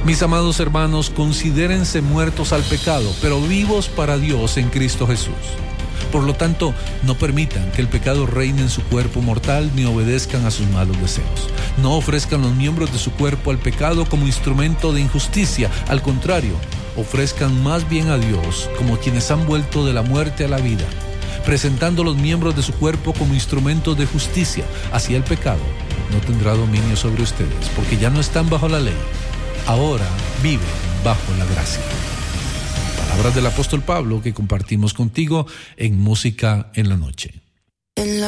Mis amados hermanos, considérense muertos al pecado, pero vivos para Dios en Cristo Jesús. Por lo tanto, no permitan que el pecado reine en su cuerpo mortal ni obedezcan a sus malos deseos. No ofrezcan los miembros de su cuerpo al pecado como instrumento de injusticia. Al contrario, ofrezcan más bien a Dios como quienes han vuelto de la muerte a la vida, presentando los miembros de su cuerpo como instrumentos de justicia. Así el pecado no tendrá dominio sobre ustedes, porque ya no están bajo la ley. Ahora viven bajo la gracia. Palabras del apóstol Pablo que compartimos contigo en Música en la Noche.